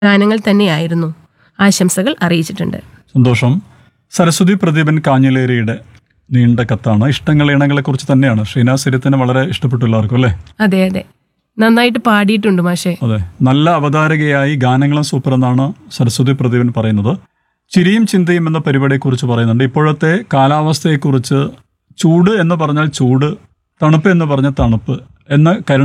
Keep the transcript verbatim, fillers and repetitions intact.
ഗാനങ്ങൾ തന്നെയായിരുന്നു. ആശംസകൾ അറിയിച്ചിട്ടുണ്ട്. സന്തോഷം. സരസ്വതി പ്രദീപൻ കാഞ്ഞിലേരിയുടെ നീണ്ട കത്താണ്. ഇഷ്ടങ്ങൾ ഇണങ്ങളെ കുറിച്ച് തന്നെയാണ്. ഷീനാസ് സിരിത്തിന് വളരെ ഇഷ്ടപ്പെട്ടു എല്ലാവർക്കും അല്ലേ? അതെ അതെ, നന്നായിട്ട് പാടിയിട്ടുണ്ട് മാഷെ. അതെ, നല്ല അവതാരകയായി ഗാനങ്ങളും സൂപ്പർ എന്നാണ് സരസ്വതി പ്രദീപൻ പറയുന്നത്. ചിരിയും ചിന്തയും എന്ന പരിപാടിയെക്കുറിച്ച് പറയുന്നുണ്ട്. ഇപ്പോഴത്തെ കാലാവസ്ഥയെക്കുറിച്ച് ചൂട് എന്ന് പറഞ്ഞാൽ ചൂട്, തണുപ്പ് എന്ന് പറഞ്ഞാൽ തണുപ്പ് എന്ന് കരുണ